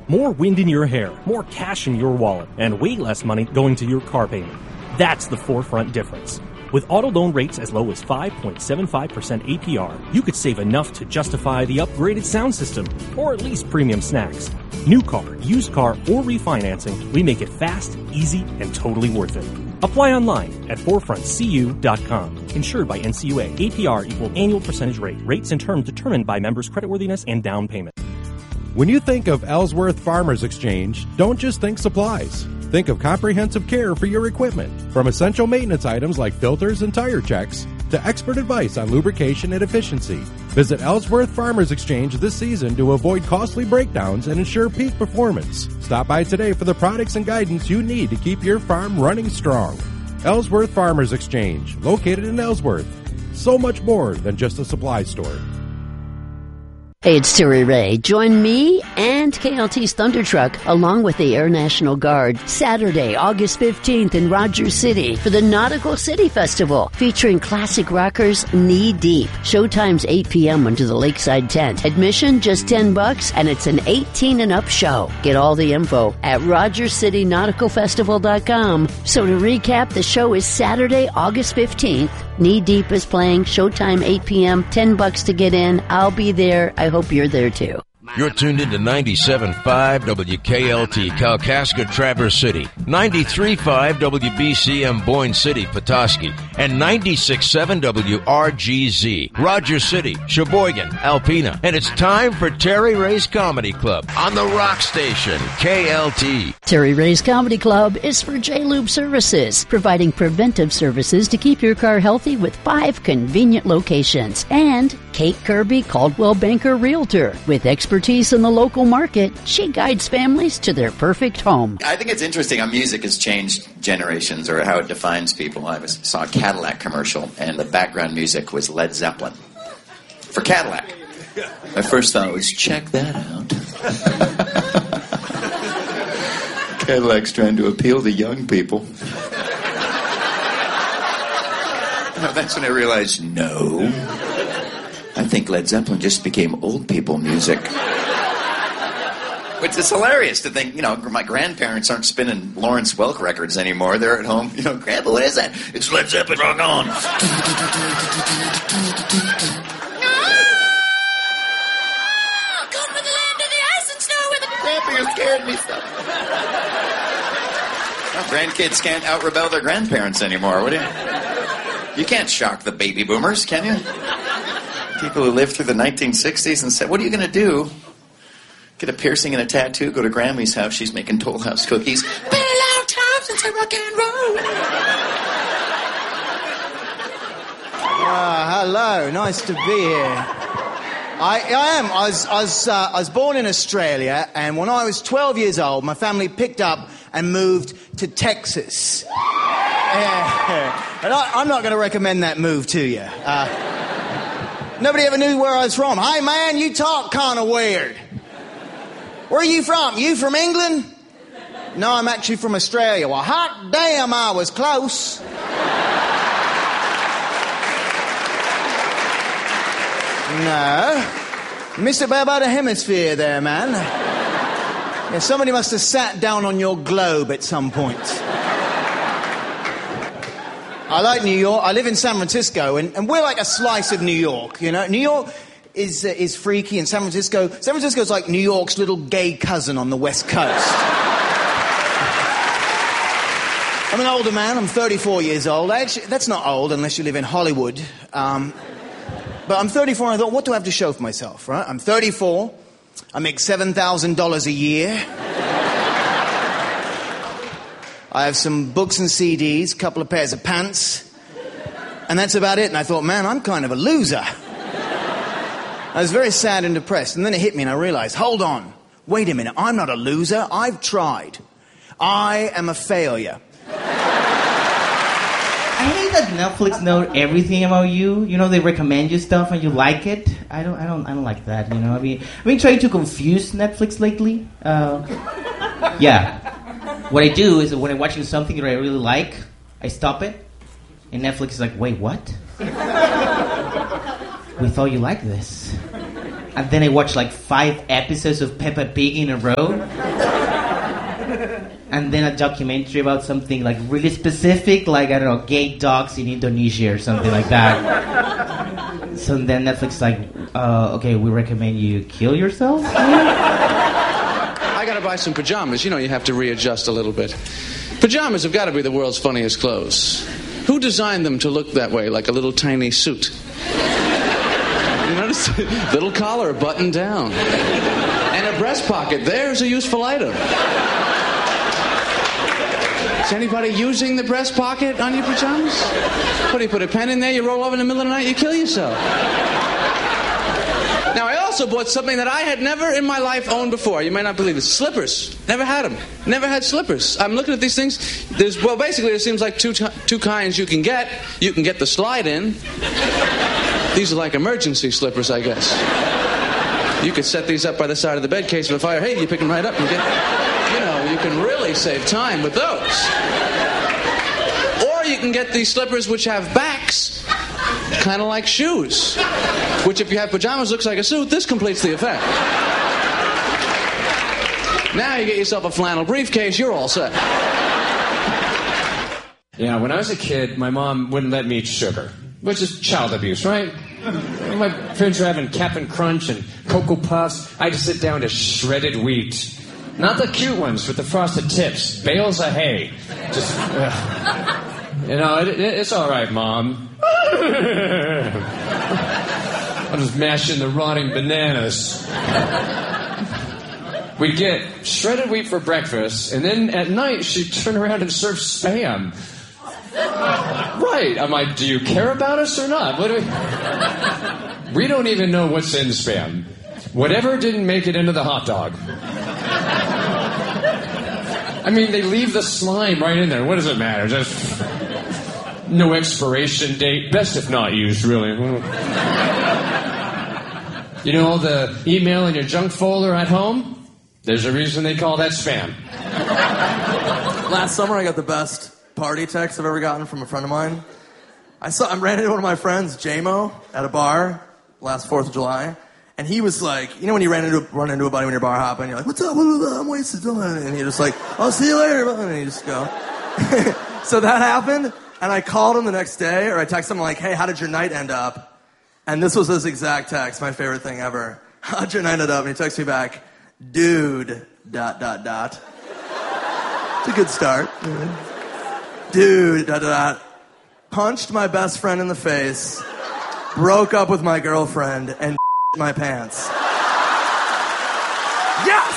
More wind in your hair, more cash in your wallet, and way less money going to your car payment. That's the Forefront difference. With auto loan rates as low as 5.75% APR, you could save enough to justify the upgraded sound system, or at least premium snacks. New car, used car, or refinancing, we make it fast, easy, and totally worth it. Apply online at forefrontcu.com. Insured by NCUA. APR equal annual percentage rate. Rates and terms determined by members' creditworthiness and down payment. When you think of Ellsworth Farmers Exchange, don't just think supplies. Think of comprehensive care for your equipment, from essential maintenance items like filters and tire checks to expert advice on lubrication and efficiency. Visit Ellsworth Farmers Exchange this season to avoid costly breakdowns and ensure peak performance. Stop by today for the products and guidance you need to keep your farm running strong. Ellsworth Farmers Exchange, located in Ellsworth. So much more than just a supply store. Hey, it's Terry Ray. Join me and KLT's Thunder Truck along with the Air National Guard Saturday, August 15th in Rogers City for the Nautical City Festival featuring classic rockers Knee Deep. Showtime's 8 p.m. under the Lakeside Tent. Admission just $10 and it's an 18 and up show. Get all the info at RogersCityNauticalFestival.com. So to recap, the show is Saturday, August 15th. Knee Deep is playing. Showtime 8 p.m. $10 to get in. I'll be there. I hope you're there too. You're tuned into 97.5 WKLT, Kalkaska, Traverse City, 93.5 WBCM, Boyne City, Petoskey, and 96.7 WRGZ, Rogers City, Sheboygan, Alpena. And it's time for Terry Ray's Comedy Club on the Rock Station, KLT. Terry Ray's Comedy Club is for J-Lube Services, providing preventive services to keep your car healthy with 5 convenient locations. And Kate Kirby, Caldwell Banker Realtor, with expertise in the local market, she guides families to their perfect home. I think it's interesting how music has changed generations, or how it defines people. I saw a Cadillac commercial, and the background music was Led Zeppelin for Cadillac. My first thought was, check that out. Cadillac's trying to appeal to young people. That's when I realized, no. I think Led Zeppelin just became old people music. Which is hilarious to think, my grandparents aren't spinning Lawrence Welk records anymore. They're at home, Grandpa, what is that? It's Led Zeppelin, rock on. Come to the land of the ice and snow with the Grandpa, you scared me so. Well, grandkids can't out-rebel their grandparents anymore, would you? You can't shock the baby boomers, can you? People who lived through the 1960s and said, what are you going to do? Get a piercing and a tattoo, go to Grammy's house, she's making Toll House cookies. Been a long time since I rock and roll. Hello, nice to be here. I am. I was born in Australia, and when I was 12 years old, my family picked up and moved to Texas. And I'm not going to recommend that move to you. Nobody ever knew where I was from. Hey, man, you talk kind of weird. Where are you from? You from England? No, I'm actually from Australia. Well, hot damn, I was close. No. Missed it by about a hemisphere there, man. Yeah, somebody must have sat down on your globe at some point. I like New York. I live in San Francisco, and we're like a slice of New York, New York is freaky, and San Francisco's like New York's little gay cousin on the West Coast. I'm an older man. I'm 34 years old. Actually, that's not old unless you live in Hollywood. But I'm 34, and I thought, what do I have to show for myself, right? I'm 34. I make $7,000 a year. I have some books and CDs, a couple of pairs of pants, and that's about it. And I thought, man, I'm kind of a loser. I was very sad and depressed, and then it hit me, and I realized, hold on, wait a minute, I'm not a loser. I've tried. I am a failure. I hate that Netflix knows everything about you. They recommend you stuff and you like it. I don't like that. I've been trying to confuse Netflix lately. Yeah. What I do is when I'm watching something that I really like, I stop it, and Netflix is like, wait, what? We thought you liked this. and then I watched like 5 episodes of Peppa Pig in a row. And then a documentary about something like really specific, like, I don't know, gay dogs in Indonesia or something like that. So then Netflix is like, okay, we recommend you kill yourself. I gotta buy some pajamas. You know, you have to readjust a little bit. Pajamas have got to be the world's funniest clothes. Who designed them to look that way, like a little tiny suit? You notice? Little collar buttoned down. And a breast pocket. There's a useful item. Is anybody using the breast pocket on your pajamas? What do you put a pen in there, you roll over in the middle of the night, you kill yourself? Now, I also bought something that I had never in my life owned before. You may not believe this. Slippers. Never had them. Never had slippers. I'm looking at these things. Basically, there seems like two kinds you can get. You can get the slide in. These are like emergency slippers, I guess. You could set these up by the side of the bed, case of a fire. Hey, you pick them right up and get... You know, you can really save time with those. Or you can get these slippers which have backs, kind of like shoes. Which, if you have pajamas, looks like a suit. This completes the effect. Now you get yourself a flannel briefcase, you're all set. Yeah, when I was a kid, my mom wouldn't let me eat sugar, which is child abuse, right? My friends were having Cap'n Crunch and Cocoa Puffs. I just sit down to shredded wheat. Not the cute ones with the frosted tips. Bales of hay. Just, it's all right, Mom. I'm just mashing the rotting bananas. We get shredded wheat for breakfast, and then at night she'd turn around and serve Spam. Right. I'm like, do you care about us or not? We don't even know what's in Spam. Whatever didn't make it into the hot dog. I mean, they leave the slime right in there. What does it matter? Just no expiration date. Best if not used, really. You know, the email in your junk folder at home? There's a reason they call that spam. Last summer, I got the best party text I've ever gotten from a friend of mine. I ran into one of my friends, J-Mo, at a bar last 4th of July. And he was like, you know when you run into a buddy when you're bar hopping, you're like, what's up, I'm wasted. And you're just like, I'll see you later. And you just go. So that happened, and I called him the next day, or I texted him like, hey, how did your night end up? And this was his exact text, my favorite thing ever. How'd your night end up? And he texted me back, dude, ... It's a good start. Dude, ... Punched my best friend in the face, broke up with my girlfriend, and my pants. Yes!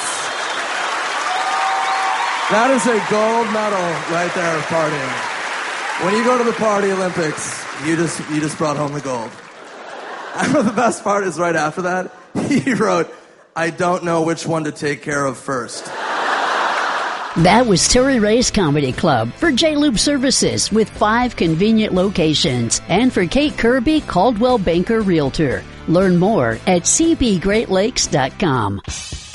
That is a gold medal right there of partying. When you go to the Party Olympics, you just brought home the gold. I know the best part is right after that, he wrote, I don't know which one to take care of first. That was Terry Ray's Comedy Club for J-Loop Services with 5 convenient locations. And for Kate Kirby, Caldwell Banker Realtor. Learn more at cbgreatlakes.com.